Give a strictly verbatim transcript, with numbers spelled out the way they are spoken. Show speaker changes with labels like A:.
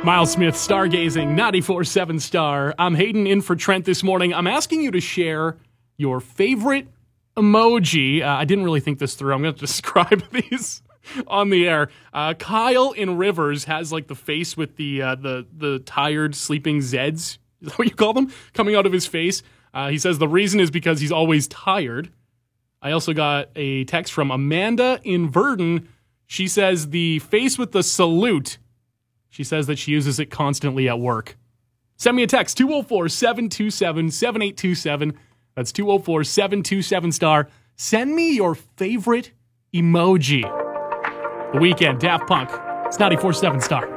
A: Miles Smith, Stargazing, ninety-four point seven Star. I'm Hayden in for Trent this morning. I'm asking you to share your favorite emoji. Uh, I didn't really think this through. I'm going to describe these on the air. Uh, Kyle in Rivers has like the face with the uh, the the tired sleeping Zeds. Is that what you call them? Coming out of his face. Uh, he says the reason is because he's always tired. I also got a text from Amanda in Verdon. She says the face with the salute. She says that she uses it constantly at work. Send me a text, two oh four, seven two seven, seven eight two seven. That's two oh four, seven two seven star. Send me your favorite emoji. The Weekend, Daft Punk. It's ninety-four point seven Star.